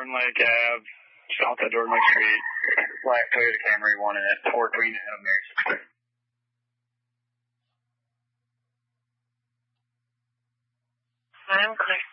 Dorn Lake Ave, south of Dorn Lake Street. Black Toyota Camry, 1 in it, Fort Greene Avenue, Mary 6. I'm clear.